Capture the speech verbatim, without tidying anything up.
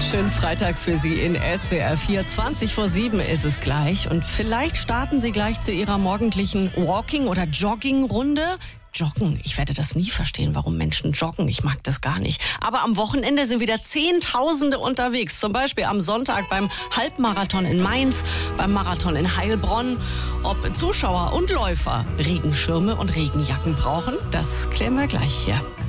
Schönen Freitag für Sie in S W R vier. zwanzig vor sieben ist es gleich. Und vielleicht starten Sie gleich zu Ihrer morgendlichen Walking- oder Jogging-Runde. Joggen, ich werde das nie verstehen, warum Menschen joggen. Ich mag das gar nicht. Aber am Wochenende sind wieder Zehntausende unterwegs. Zum Beispiel am Sonntag beim Halbmarathon in Mainz, beim Marathon in Heilbronn. Ob Zuschauer und Läufer Regenschirme und Regenjacken brauchen, das klären wir gleich hier.